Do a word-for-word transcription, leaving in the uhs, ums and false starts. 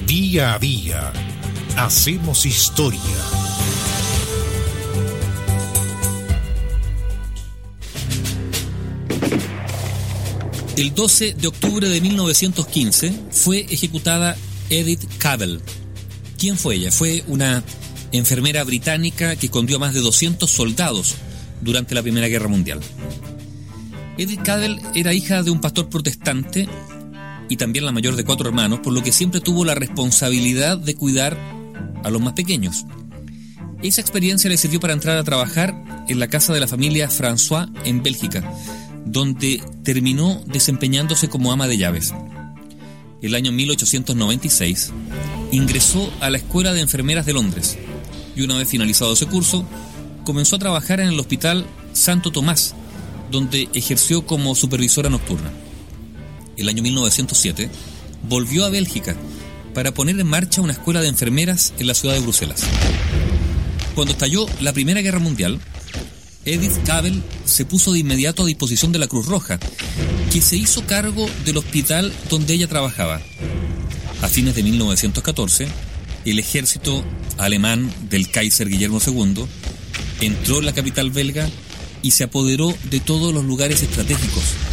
Día a día, hacemos historia. El doce de octubre de mil novecientos quince fue ejecutada Edith Cavell. ¿Quién fue ella? Fue una enfermera británica que escondió a más de doscientos soldados durante la Primera Guerra Mundial. Edith Cavell era hija de un pastor protestante y también la mayor de cuatro hermanos, por lo que siempre tuvo la responsabilidad de cuidar a los más pequeños. Esa experiencia le sirvió para entrar a trabajar en la casa de la familia François en Bélgica, donde terminó desempeñándose como ama de llaves. El año mil ochocientos noventa y seis ingresó a la Escuela de Enfermeras de Londres y una vez finalizado ese curso comenzó a trabajar en el Hospital Santo Tomás, donde ejerció como supervisora nocturna. El año mil novecientos siete volvió a Bélgica para poner en marcha una escuela de enfermeras en la ciudad de Bruselas. Cuando estalló la Primera Guerra Mundial, Edith Cavell se puso de inmediato a disposición de la Cruz Roja, que se hizo cargo del hospital donde ella trabajaba. A fines de mil novecientos catorce, el ejército alemán del Kaiser Guillermo segundo entró en la capital belga y se apoderó de todos los lugares estratégicos